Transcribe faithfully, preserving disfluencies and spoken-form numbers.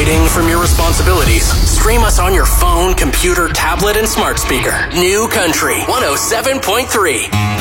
hiding from your responsibilities. Stream us on your phone, computer, tablet, and smart speaker. New Country one oh seven point three.